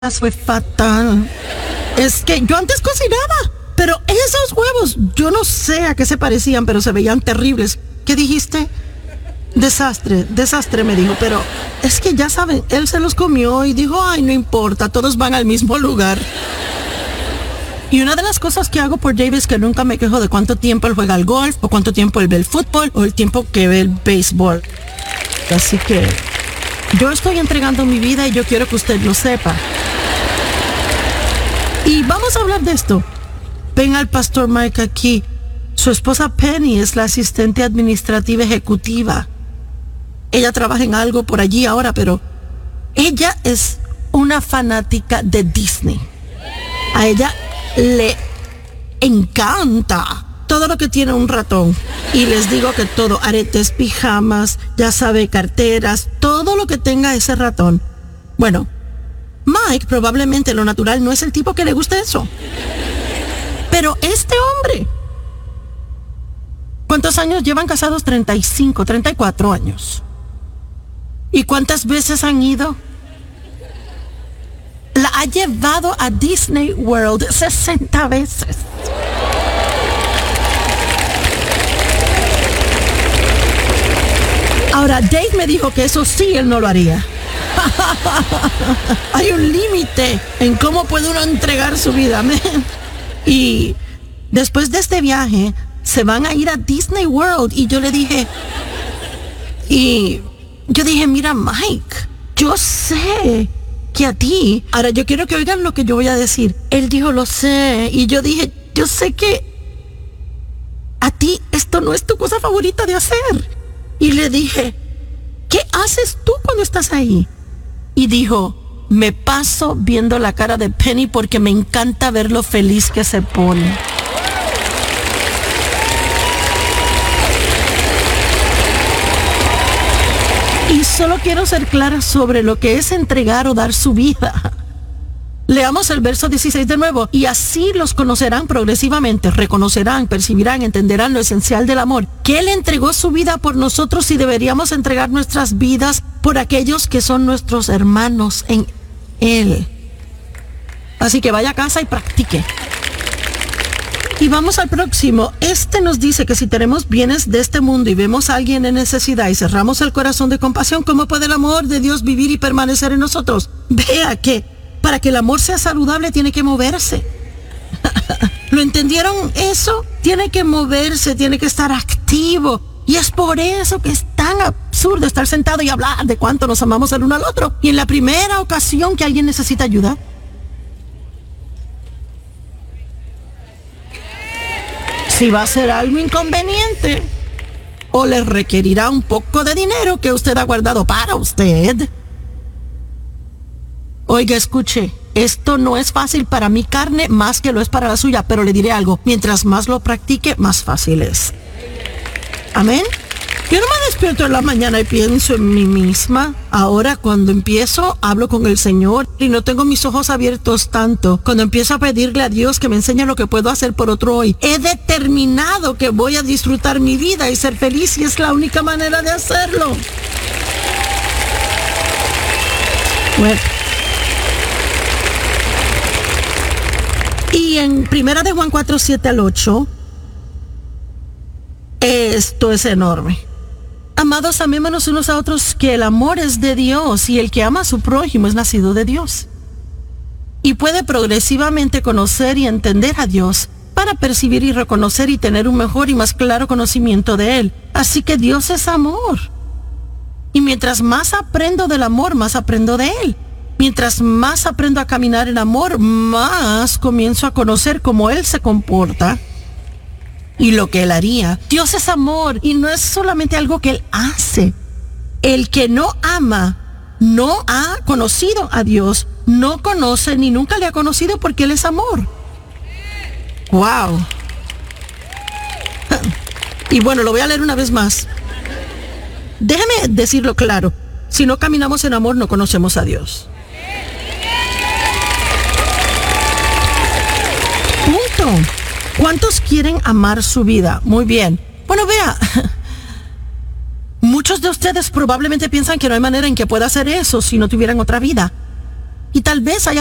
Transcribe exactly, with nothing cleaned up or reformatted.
fue fatal. Es que yo antes cocinaba, pero esos huevos, yo no sé a qué se parecían, pero se veían terribles. ¿Qué dijiste? Desastre, desastre me dijo, pero es que ya saben, él se los comió y dijo, ay, no importa, todos van al mismo lugar. Y una de las cosas que hago por Dave es que nunca me quejo de cuánto tiempo él juega al golf, o cuánto tiempo él ve el fútbol, o el tiempo que ve el béisbol. Así que yo estoy entregando mi vida y yo quiero que usted lo sepa. Y vamos a hablar de esto. Ven al pastor Mike aquí. Su esposa Penny es la asistente administrativa ejecutiva. Ella trabaja en algo por allí ahora, pero ella es una fanática de Disney. A ella le encanta todo lo que tiene un ratón. Y les digo que todo, aretes, pijamas, ya sabe, carteras, todo lo que tenga ese ratón. Bueno, Mike probablemente lo natural no es el tipo que le gusta eso. Pero este hombre, ¿cuántos años llevan casados? treinta y cinco, treinta y cuatro años. ¿Y cuántas veces han ido? La ha llevado a Disney World sesenta veces. Ahora, Dave me dijo que eso sí él no lo haría. Hay un límite en cómo puede uno entregar su vida, man. Y después de este viaje se van a ir a Disney World. Y yo le dije, y yo dije, mira, Mike, yo sé que a ti, ahora yo quiero que oigan lo que yo voy a decir. Él dijo, lo sé. Y yo dije, yo sé que a ti esto no es tu cosa favorita de hacer. Y le dije, ¿qué haces tú cuando estás ahí? Y dijo, me paso viendo la cara de Penny porque me encanta ver lo feliz que se pone. Y solo quiero ser clara sobre lo que es entregar o dar su vida. Leamos el verso dieciséis de nuevo. Y así los conocerán progresivamente, reconocerán, percibirán, entenderán lo esencial del amor, que Él entregó su vida por nosotros y deberíamos entregar nuestras vidas por aquellos que son nuestros hermanos en Él. Así que vaya a casa y practique. Y vamos al próximo. Este nos dice que si tenemos bienes de este mundo y vemos a alguien en necesidad y cerramos el corazón de compasión, ¿cómo puede el amor de Dios vivir y permanecer en nosotros? Vea que para que el amor sea saludable tiene que moverse. ¿Lo entendieron eso? Tiene que moverse, tiene que estar activo. Y es por eso que es tan absurdo estar sentado y hablar de cuánto nos amamos el uno al otro. Y en la primera ocasión que alguien necesita ayuda, si va a ser algo inconveniente o le requerirá un poco de dinero que usted ha guardado para usted. Oiga, escuche, esto no es fácil para mi carne más que lo es para la suya, pero le diré algo, mientras más lo practique, más fácil es. Amén. Yo no me despierto en la mañana y pienso en mí misma. Ahora cuando empiezo, hablo con el Señor y no tengo mis ojos abiertos tanto. Cuando empiezo a pedirle a Dios que me enseñe lo que puedo hacer por otro hoy, he determinado que voy a disfrutar mi vida y ser feliz y es la única manera de hacerlo. Bueno. Y en Primera de Juan cuatro, siete al ocho, esto es enorme. Amados, amémonos unos a otros, que el amor es de Dios y el que ama a su prójimo es nacido de Dios. Y puede progresivamente conocer y entender a Dios para percibir y reconocer y tener un mejor y más claro conocimiento de Él. Así que Dios es amor. Y mientras más aprendo del amor, más aprendo de Él. Mientras más aprendo a caminar en amor, más comienzo a conocer cómo Él se comporta y lo que Él haría. Dios es amor y no es solamente algo que Él hace. El que no ama no ha conocido a Dios, no conoce ni nunca le ha conocido porque Él es amor. ¡Wow! Y bueno, lo voy a leer una vez más. Déjeme decirlo claro. Si no caminamos en amor, no conocemos a Dios. Punto. ¿Cuántos quieren amar su vida? Muy bien. Bueno, vea, muchos de ustedes probablemente piensan que no hay manera en que pueda hacer eso si no tuvieran otra vida. Y tal vez haya